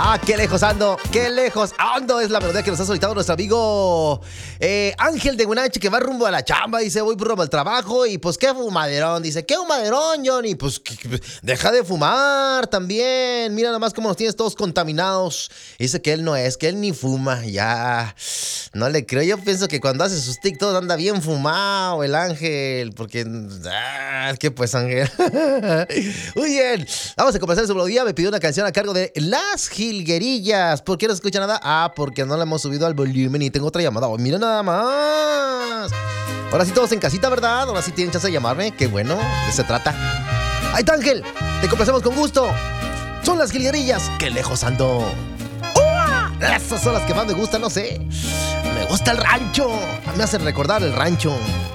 qué lejos ando, qué lejos ando. Es la melodía que nos ha solicitado nuestro amigo Ángel de Huinache, que va rumbo a la chamba. Dice, voy rumbo al trabajo y pues qué fumaderón. Dice, qué fumaderón, Johnny. Pues deja de fumar también. Mira nada más cómo nos tienes todos contaminados. Dice que él no es, que él ni fuma. Ya, no le creo. Yo pienso que cuando hace sus TikToks anda bien fumado el Ángel. Porque, ¿qué pues, Ángel? Muy bien, vamos a comenzar ese día. Me pidió una canción a cargo de Las Jilguerillas. ¿Por qué no se escucha nada? Porque no la hemos subido al volumen y tengo otra llamada. Oh, mira nada más. Ahora sí todos en casita, ¿verdad? Ahora sí tienen chance de llamarme. Qué bueno, de eso se trata. Ahí está, Ángel, te complacemos con gusto. Son Las Jilguerillas. Qué lejos ando. Esas son las que más me gustan, no sé. Me gusta el rancho. Me hacen recordar el rancho.